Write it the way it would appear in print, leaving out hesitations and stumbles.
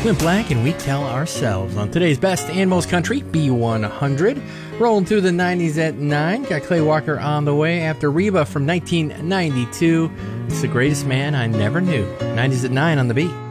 Clint Black, and we tell ourselves on today's best and most country, B100. Rolling through the 90s at 9. Got Clay Walker on the way after Reba from 1992. It's The Greatest Man I Never Knew. 90s at 9 on the beat.